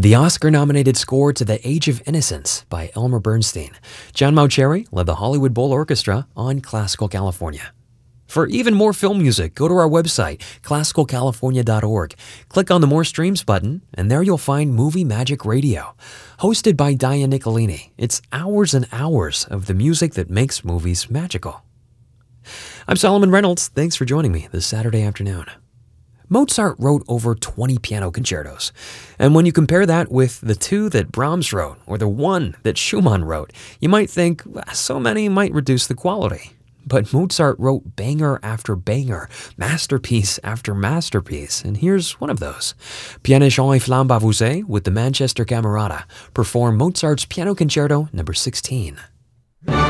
The Oscar-nominated score to The Age of Innocence by Elmer Bernstein. John Mauceri led the Hollywood Bowl Orchestra on Classical California. For even more film music, go to our website, classicalcalifornia.org. Click on the More Streams button, and there you'll find Movie Magic Radio. Hosted by Diane Nicolini, it's hours and hours of the music that makes movies magical. I'm Solomon Reynolds. Thanks for joining me this Saturday afternoon. Mozart wrote over 20 piano concertos, and when you compare that with the 2 that Brahms wrote or the 1 that Schumann wrote, you might think so many might reduce the quality. But Mozart wrote banger after banger, masterpiece after masterpiece, and here's one of those. Pianist Jean Flamme Bavouzet with the Manchester Camerata perform Mozart's Piano Concerto No. 16.